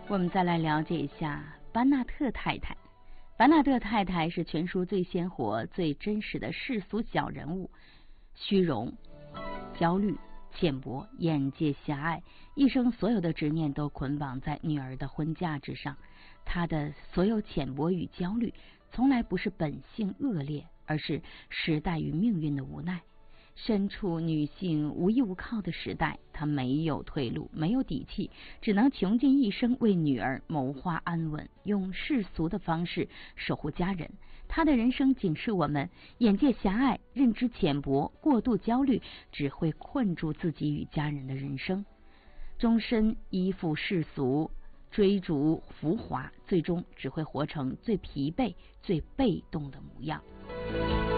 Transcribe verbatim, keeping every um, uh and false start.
我们再来了解一下班纳特太太。班纳特太太是全书最鲜活、最真实的世俗小人物，虚荣、焦虑、浅薄、眼界狭隘，一生所有的执念都捆绑在女儿的婚嫁之上。她的所有浅薄与焦虑，从来不是本性恶劣，而是时代与命运的无奈。身处女性无依无靠的时代，她没有退路，没有底气，只能穷尽一生为女儿谋划安稳，用世俗的方式守护家人。她的人生警示我们，眼界狭隘、认知浅薄、过度焦虑，只会困住自己与家人的人生，终身依附世俗，追逐浮华，最终只会活成最疲惫、最被动的模样。